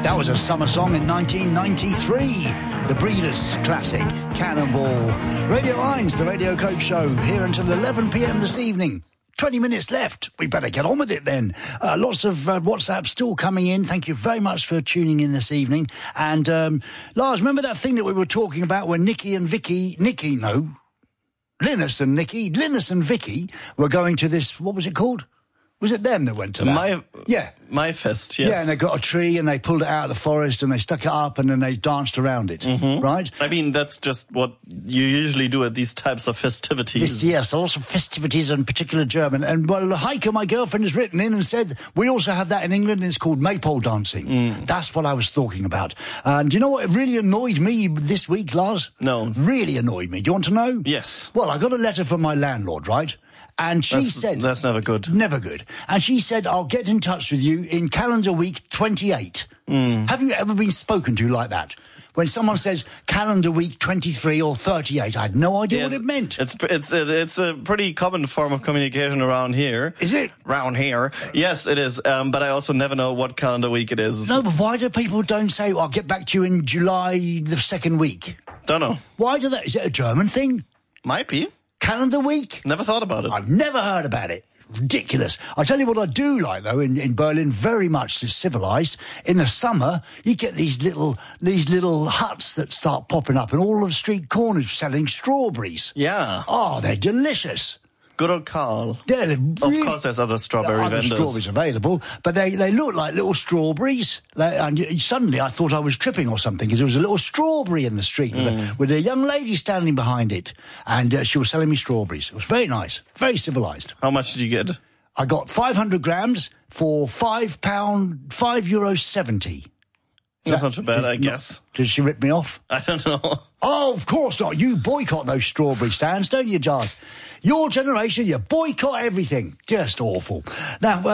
That was a summer song in 1993. The Breeders classic, Cannonball. Radio 1's The Radio Coach Show, here until 11 p.m. this evening. 20 minutes left. We better get on with it then. Lots of WhatsApp still coming in. Thank you very much for tuning in this evening. And, Lars, remember that thing that we were talking about when Linus and Vicky were going to this, what was it called? Was it them that went to that? My Fest, yes. Yeah, and they got a tree and they pulled it out of the forest and they stuck it up and then they danced around it, right? I mean, that's just what you usually do at these types of festivities. Yes, lots of festivities, in particular German. And, well, Heike, my girlfriend, has written in and said, we also have that in England and it's called maypole dancing. That's what I was talking about. Do you know what really annoyed me this week, Lars? No. Really annoyed me. Do you want to know? Yes. Well, I got a letter from my landlord, right? And she said... That's never good. Never good. And she said, I'll get in touch with you in calendar week 28. Have you ever been spoken to like that? When someone says calendar week 23 or 38, I had no idea what it meant. It's a pretty common form of communication around here. Is it? Around here. Yes, it is. But I also never know what calendar week it is. No, but why do people don't say, I'll get back to you in July the second week? Don't know. Why do that? Is it a German thing? Might be. Calendar week? Never thought about it. I've never heard about it. Ridiculous. I tell you what I do like, though, in Berlin, very much civilized. In the summer, you get these little huts that start popping up in all of the street corners selling strawberries. Yeah. Oh, they're delicious. Good old Carl. Yeah, of course there's other strawberry vendors. Strawberries available, but they look like little strawberries. And suddenly I thought I was tripping or something because there was a little strawberry in the street with a young lady standing behind it. And she was selling me strawberries. It was very nice, very civilized. How much did you get? I got 500 grams for €5.70. That's not too bad, I guess. Did she rip me off? I don't know. Oh, of course not. You boycott those strawberry stands, don't you, Jars? Your generation, you boycott everything. Just awful. Now,